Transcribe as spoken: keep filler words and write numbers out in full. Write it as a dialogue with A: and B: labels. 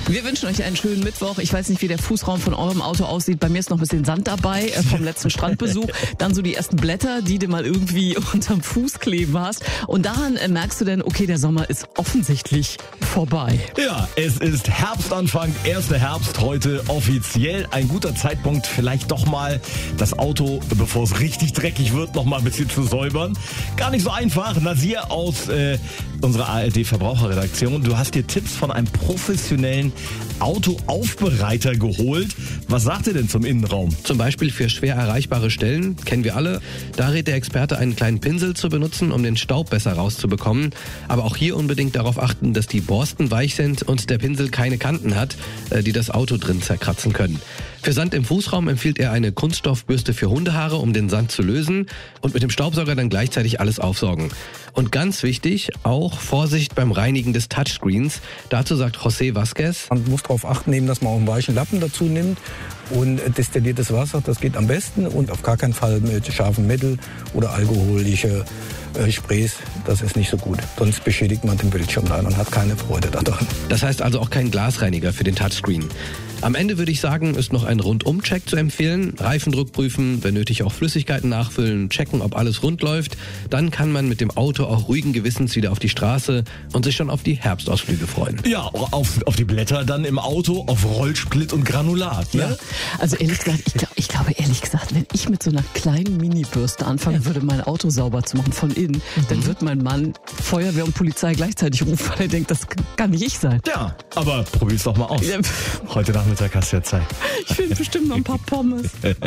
A: Wir wünschen euch einen schönen Mittwoch. Ich weiß nicht, wie der Fußraum von eurem Auto aussieht. Bei mir ist noch ein bisschen Sand dabei äh, vom letzten Strandbesuch. Dann so die ersten Blätter, die du mal irgendwie unterm Fuß kleben hast. Und daran äh, merkst du dann, okay, der Sommer ist offensichtlich vorbei.
B: Ja, es ist Herbstanfang, erster Herbst heute offiziell. Ein guter Zeitpunkt, vielleicht doch mal das Auto, bevor es richtig dreckig wird, noch mal ein bisschen zu säubern. Gar nicht so einfach. Nasir aus äh, unserer A R D-Verbraucherredaktion, du hast dir Tipps von einem professionellen Autoaufbereiter geholt. Was sagt er denn zum Innenraum?
C: Zum Beispiel für schwer erreichbare Stellen, kennen wir alle. Da rät der Experte, einen kleinen Pinsel zu benutzen, um den Staub besser rauszubekommen. Aber auch hier unbedingt darauf achten, dass die Borsten weich sind und der Pinsel keine Kanten hat, die das Auto drin zerkratzen können. Für Sand im Fußraum empfiehlt er eine Kunststoffbürste für Hundehaare, um den Sand zu lösen und mit dem Staubsauger dann gleichzeitig alles aufsaugen. Und ganz wichtig, auch Vorsicht beim Reinigen des Touchscreens. Dazu sagt José Vázquez:
D: Man muss darauf achten, eben, dass man auch einen weichen Lappen dazu nimmt und destilliertes Wasser, das geht am besten, und auf gar keinen Fall mit scharfem Mittel oder alkoholische äh, Sprays, das ist nicht so gut. Sonst beschädigt man den Bildschirm dann und hat keine Freude daran.
C: Das heißt also auch kein Glasreiniger für den Touchscreen. Am Ende würde ich sagen, ist noch ein Rundum-Check zu empfehlen. Reifendruck prüfen, wenn nötig auch Flüssigkeiten nachfüllen, checken, ob alles rund läuft. Dann kann man mit dem Auto auch ruhigen Gewissens wieder auf die Straße und sich schon auf die Herbstausflüge freuen.
B: Ja, auf, auf die Blätter dann im Auto, auf Rollsplit und Granulat. Ne?
A: Ja. Also ehrlich gesagt, ich, glaub, ich glaube ehrlich gesagt, wenn ich mit so einer kleinen Mini-Bürste anfangen ja. würde, mein Auto sauber zu machen von innen, mhm. dann wird mein Mann Feuerwehr und Polizei gleichzeitig rufen, weil er denkt, das kann nicht ich sein.
B: Ja, aber probier's doch mal aus.
A: Ja.
B: Heute Nachmittag hast du ja Zeit.
A: Ich finde bestimmt noch ein paar Pommes.